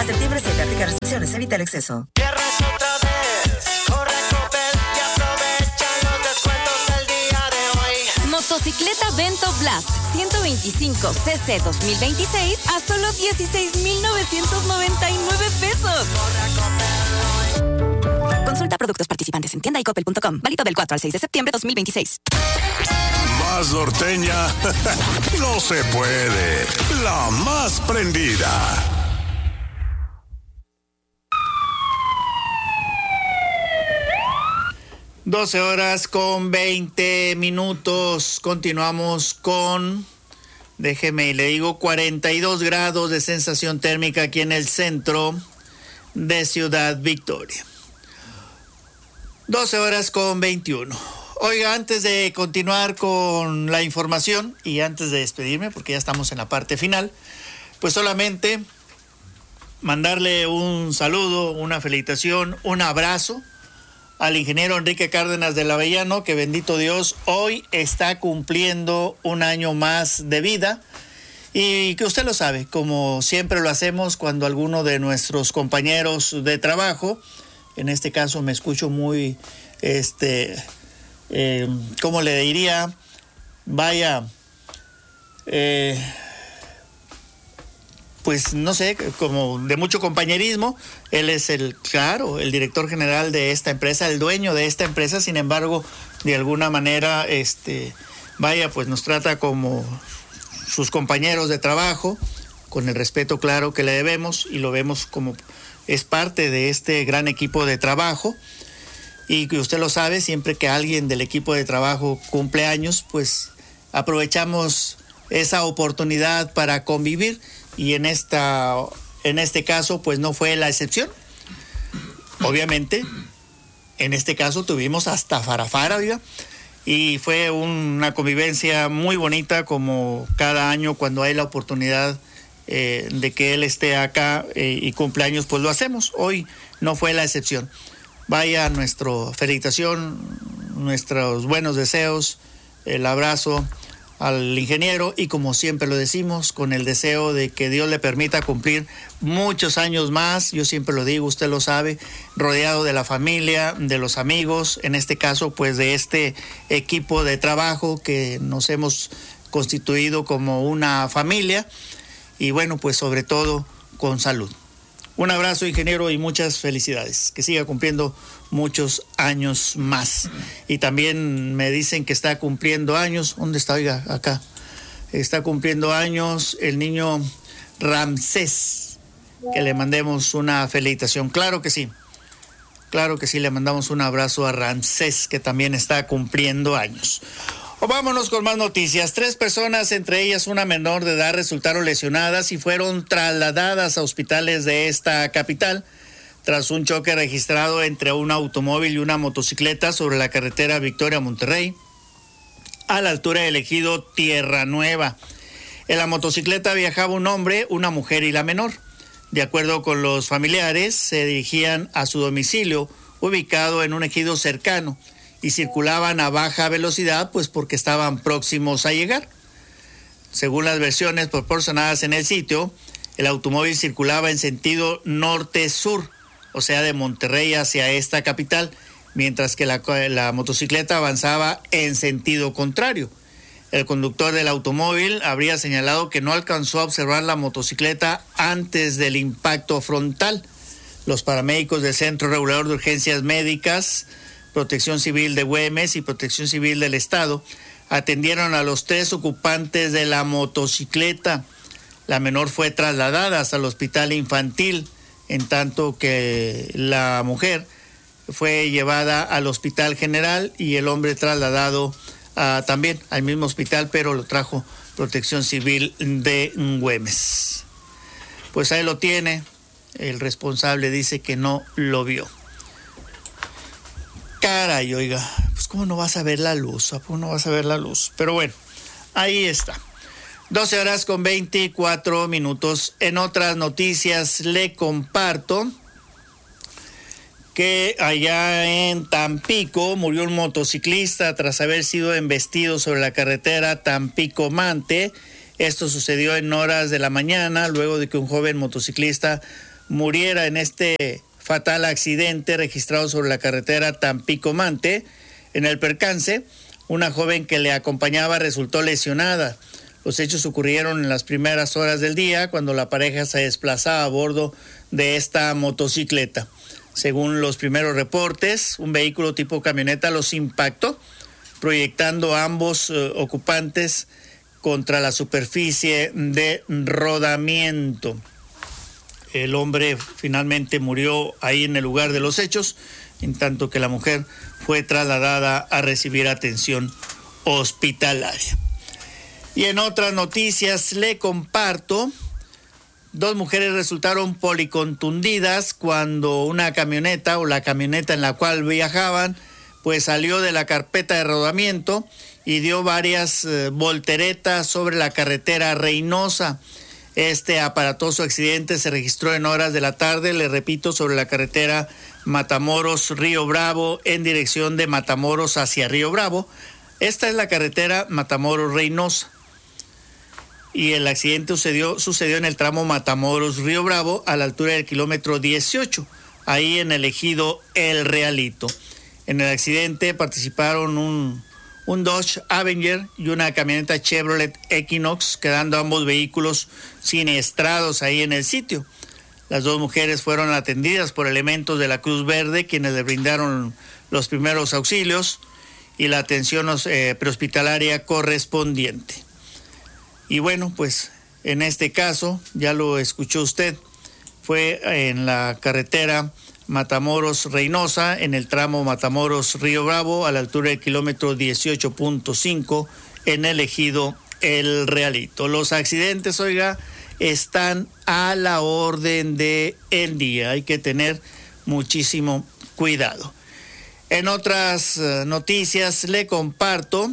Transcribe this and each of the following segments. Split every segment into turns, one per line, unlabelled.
septiembre 7, aplica restricciones, evita el exceso.
Viernes otra vez, corre Coppel y aprovecha los descuentos del día de hoy.
Motocicleta Vento Blast 125 cc 2026 a solo 16,999 pesos. Consulta productos participantes en tienda y coppel.com. Válido del 4 al 6 de septiembre 2026.
Más norteña no se puede. La más prendida.
(12:20). Continuamos con, déjeme y le digo, 42 grados de sensación térmica aquí en el centro de Ciudad Victoria. 12:21. Oiga, antes de continuar con la información y antes de despedirme, porque ya estamos en la parte final, pues solamente mandarle un saludo, una felicitación, un abrazo al ingeniero Enrique Cárdenas del Avellano, que bendito Dios, hoy está cumpliendo un año más de vida. Y que usted lo sabe, como siempre lo hacemos cuando alguno de nuestros compañeros de trabajo, en este caso me escucho muy, ¿cómo le diría? Vaya, pues no sé, como de mucho compañerismo. Él es el director general de esta empresa, el dueño de esta empresa. Sin embargo, de alguna manera, pues nos trata como sus compañeros de trabajo, con el respeto claro que le debemos, y lo vemos como es parte de este gran equipo de trabajo. Y que usted lo sabe, siempre que alguien del equipo de trabajo cumple años, pues aprovechamos esa oportunidad para convivir, y en este caso pues no fue la excepción. Obviamente en este caso tuvimos hasta farafara, ¿verdad? Y fue una convivencia muy bonita, como cada año cuando hay la oportunidad de que él esté acá y cumpleaños, pues lo hacemos. Hoy no fue la excepción. Vaya nuestra felicitación, nuestros buenos deseos, el abrazo al ingeniero, y como siempre lo decimos, con el deseo de que Dios le permita cumplir muchos años más. Yo siempre lo digo, usted lo sabe, rodeado de la familia, de los amigos, en este caso pues de este equipo de trabajo que nos hemos constituido como una familia, y bueno, pues sobre todo con salud. Un abrazo, ingeniero, y muchas felicidades. Que siga cumpliendo muchos años más. Y también me dicen que está cumpliendo años. ¿Dónde está? Oiga, acá. Está cumpliendo años el niño Ramsés. Que le mandemos una felicitación. Claro que sí. Claro que sí, le mandamos un abrazo a Ramsés, que también está cumpliendo años. Vámonos con más noticias. 3 personas, entre ellas una menor de edad, resultaron lesionadas y fueron trasladadas a hospitales de esta capital tras un choque registrado entre un automóvil y una motocicleta sobre la carretera Victoria-Monterrey, a la altura del ejido Tierra Nueva. En la motocicleta viajaba un hombre, una mujer y la menor. De acuerdo con los familiares, se dirigían a su domicilio, ubicado en un ejido cercano, y circulaban a baja velocidad, pues porque estaban próximos a llegar. Según las versiones proporcionadas en el sitio, el automóvil circulaba en sentido norte-sur, o sea, de Monterrey hacia esta capital, mientras que la motocicleta avanzaba en sentido contrario. El conductor del automóvil habría señalado que no alcanzó a observar la motocicleta antes del impacto frontal. Los paramédicos del Centro Regulador de Urgencias Médicas, Protección Civil de Güemes y Protección Civil del Estado atendieron a los 3 ocupantes de la motocicleta. La menor fue trasladada hasta el hospital infantil, en tanto que la mujer fue llevada al hospital general y el hombre trasladado también al mismo hospital, pero lo trajo Protección Civil de Güemes. Pues ahí lo tiene. El responsable dice que no lo vio. Caray, oiga, pues cómo no vas a ver la luz, ¿cómo no vas a ver la luz? Pero bueno, ahí está. 12:24. En otras noticias le comparto que allá en Tampico murió un motociclista tras haber sido embestido sobre la carretera Tampico-Mante. Esto sucedió en horas de la mañana, luego de que un joven motociclista muriera en este fatal accidente registrado sobre la carretera Tampico-Mante. En el percance, una joven que le acompañaba resultó lesionada. Los hechos ocurrieron en las primeras horas del día, cuando la pareja se desplazaba a bordo de esta motocicleta. Según los primeros reportes, un vehículo tipo camioneta los impactó, proyectando a ambos ocupantes contra la superficie de rodamiento. El hombre finalmente murió ahí en el lugar de los hechos, en tanto que la mujer fue trasladada a recibir atención hospitalaria. Y en otras noticias le comparto, 2 mujeres resultaron policontundidas cuando una camioneta o la camioneta en la cual viajaban pues salió de la carpeta de rodamiento y dio varias volteretas sobre la carretera Reynosa. Este aparatoso accidente se registró en horas de la tarde, le repito, sobre la carretera Matamoros-Río Bravo en dirección de Matamoros hacia Río Bravo. Esta es la carretera Matamoros-Reynosa. Y el accidente sucedió en el tramo Matamoros-Río Bravo a la altura del kilómetro 18, ahí en el ejido El Realito. En el accidente participaron un Dodge Avenger y una camioneta Chevrolet Equinox, quedando ambos vehículos siniestrados ahí en el sitio. Las 2 mujeres fueron atendidas por elementos de la Cruz Verde, quienes le brindaron los primeros auxilios y la atención prehospitalaria correspondiente. Y bueno, pues en este caso, ya lo escuchó usted, fue en la carretera Matamoros-Reynosa, en el tramo Matamoros-Río Bravo, a la altura del kilómetro 18.5, en el ejido El Realito. Los accidentes, oiga, están a la orden del día. Hay que tener muchísimo cuidado. En otras noticias le comparto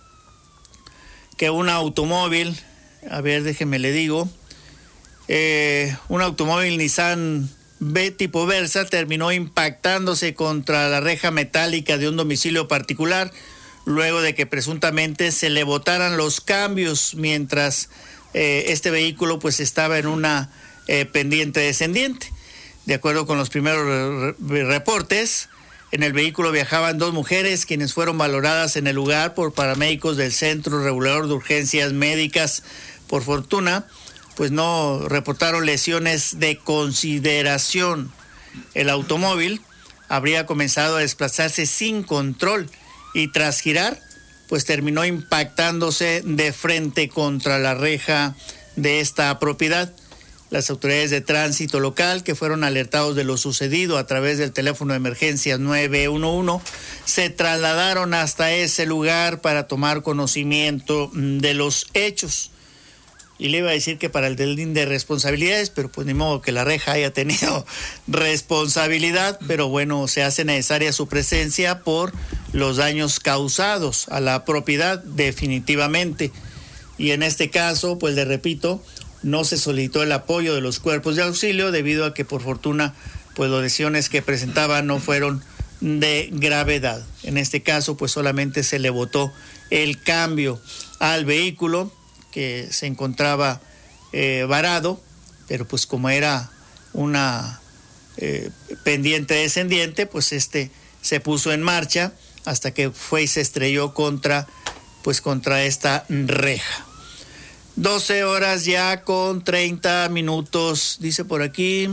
que un automóvil, déjeme le digo, un automóvil Nissan B tipo Versa terminó impactándose contra la reja metálica de un domicilio particular luego de que presuntamente se le botaran los cambios mientras este vehículo pues estaba en una pendiente descendiente. De acuerdo con los primeros reportes, en el vehículo viajaban 2 mujeres quienes fueron valoradas en el lugar por paramédicos del Centro Regulador de Urgencias Médicas. Por fortuna, pues no reportaron lesiones de consideración. El automóvil habría comenzado a desplazarse sin control y tras girar, pues terminó impactándose de frente contra la reja de esta propiedad. Las autoridades de tránsito local, que fueron alertados de lo sucedido a través del teléfono de emergencias 911, se trasladaron hasta ese lugar para tomar conocimiento de los hechos. Y le iba a decir que para el delín de responsabilidades, pero pues ni modo que la reja haya tenido responsabilidad, pero bueno, se hace necesaria su presencia por los daños causados a la propiedad definitivamente. Y en este caso, pues le repito, no se solicitó el apoyo de los cuerpos de auxilio debido a que por fortuna pues las lesiones que presentaban no fueron de gravedad. En este caso pues solamente se le botó el cambio al vehículo que se encontraba varado, pero pues como era una pendiente descendiente, pues se puso en marcha hasta que fue y se estrelló contra esta reja. 12 horas ya con 30 minutos, dice por aquí.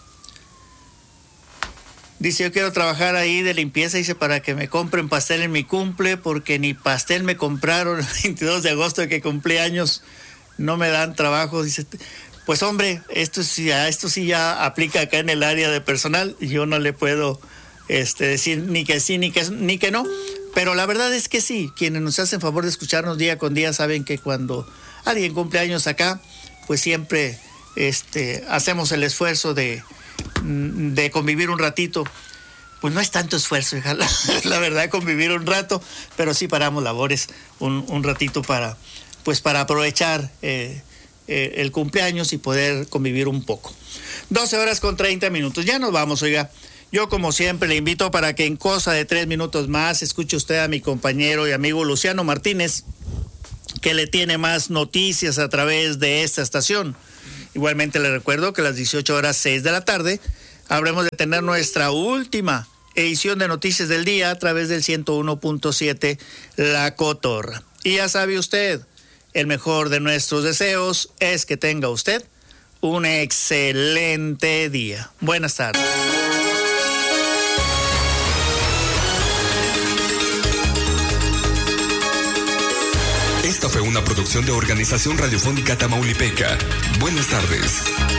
Dice, yo quiero trabajar ahí de limpieza, dice, para que me compren pastel en mi cumple, porque ni pastel me compraron el 22 de agosto de que cumplí años, no me dan trabajo. Dice, pues hombre, esto sí ya aplica acá en el área de personal, yo no le puedo decir ni que sí ni que no, pero la verdad es que sí, quienes nos hacen favor de escucharnos día con día saben que cuando alguien cumple años acá, pues siempre hacemos el esfuerzo de convivir un ratito. Pues no es tanto esfuerzo, hija, la verdad, convivir un rato, pero sí paramos labores un ratito para aprovechar el cumpleaños y poder convivir un poco. 12 horas con 30 minutos, ya nos vamos, oiga. Yo como siempre le invito para que en cosa de 3 minutos más escuche usted a mi compañero y amigo Luciano Martínez, que le tiene más noticias a través de esta estación. Igualmente les recuerdo que a las 18:06 de la tarde habremos de tener nuestra última edición de Noticias del Día a través del 101.7 La Cotorra. Y ya sabe usted, el mejor de nuestros deseos es que tenga usted un excelente día. Buenas tardes.
Esta fue una producción de Organización Radiofónica Tamaulipeca. Buenas tardes.